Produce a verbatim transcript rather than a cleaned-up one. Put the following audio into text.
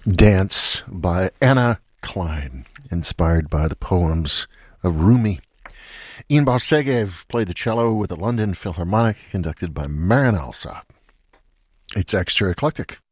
Dance by Anna Klein, inspired by the poems of Rumi. Ian Barsegev played the cello with the London Philharmonic, conducted by Marin Alsop. It's extra eclectic.